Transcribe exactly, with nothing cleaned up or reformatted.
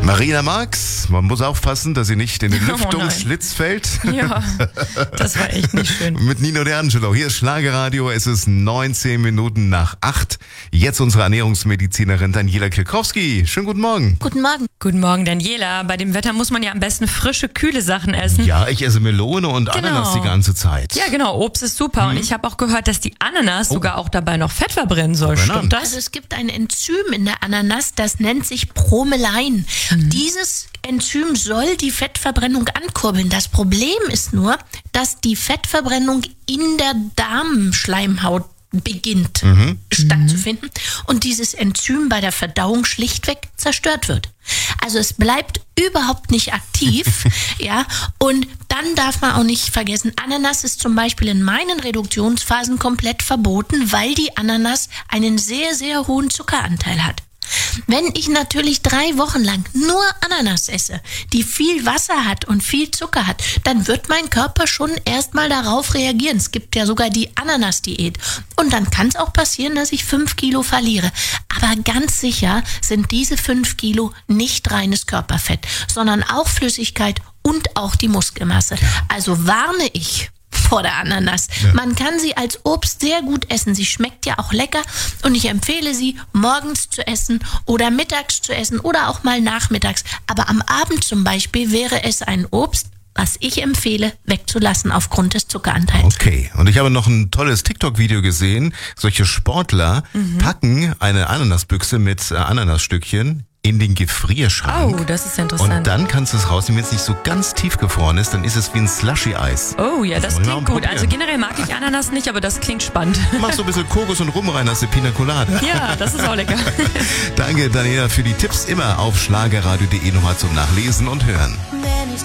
Marina Marx, man muss aufpassen, dass sie nicht in den Oh Lüftungsschlitz fällt. Ja, das war echt nicht schön. Mit Nino D'Angelo. Hier ist Schlagerradio. Es ist neunzehn Minuten nach acht. Jetzt unsere Ernährungsmedizinerin Daniela Kilkowski. Schönen guten Morgen. Guten Morgen. Guten Morgen, Daniela. Bei dem Wetter muss man ja am besten frische, kühle Sachen essen. Ja, ich esse Melone und Genau. Ananas die ganze Zeit. Ja, genau. Obst ist super. Und ich habe auch gehört, dass die Ananas Oh. sogar auch dabei noch Fett verbrennen soll. Verbrennen. Stimmt das? Also es gibt ein Enzym in der Ananas, das nennt sich Bromelain. Dieses Enzym soll die Fettverbrennung ankurbeln. Das Problem ist nur, dass die Fettverbrennung in der Darmschleimhaut beginnt stattzufinden und dieses Enzym bei der Verdauung schlichtweg zerstört wird. Also es bleibt überhaupt nicht aktiv, ja, und dann darf man auch nicht vergessen, Ananas ist zum Beispiel in meinen Reduktionsphasen komplett verboten, weil die Ananas einen sehr, sehr hohen Zuckeranteil hat. Wenn ich natürlich drei Wochen lang nur Ananas esse, die viel Wasser hat und viel Zucker hat, dann wird mein Körper schon erstmal darauf reagieren. Es gibt ja sogar die Ananas-Diät. Und dann kann es auch passieren, dass ich fünf Kilo verliere. Aber ganz sicher sind diese fünf Kilo nicht reines Körperfett, sondern auch Flüssigkeit und auch die Muskelmasse. Also warne ich vor der Ananas. Ja. Man kann sie als Obst sehr gut essen. Sie schmeckt ja auch lecker und ich empfehle sie morgens zu essen oder mittags zu essen oder auch mal nachmittags. Aber am Abend zum Beispiel wäre es ein Obst, was ich empfehle, wegzulassen aufgrund des Zuckeranteils. Okay, und ich habe noch ein tolles TikTok-Video gesehen. Solche Sportler packen eine Ananasbüchse mit äh, Ananasstückchen in den Gefrierschrank. Oh, das ist interessant. Und dann kannst du es rausnehmen, wenn es nicht so ganz tief gefroren ist, dann ist es wie ein Slushy-Eis. Oh ja, das wollen wir klingt mal gut. Also probieren. generell mag ich Ananas nicht, aber das klingt spannend. Mach so ein bisschen Kokos und Rum rein, hast du Pina Colada. Ja, das ist auch lecker. Danke, Daniela, für die Tipps. Immer auf schlagerradio punkt de nochmal zum Nachlesen und Hören.